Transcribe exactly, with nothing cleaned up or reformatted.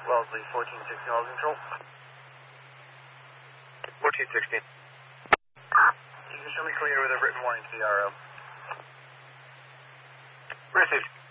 Wellesley, fourteen sixteen, all control. fourteen sixteen. You can show me clear with a written warning to the R O. Received.